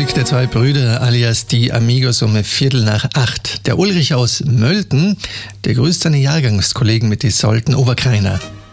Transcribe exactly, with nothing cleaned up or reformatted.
Musik der zwei Brüder alias die Amigos um Viertel nach acht. Der Ulrich aus Mölten, der grüßt seine Jahrgangskollegen mit Isolten Oberkreiner.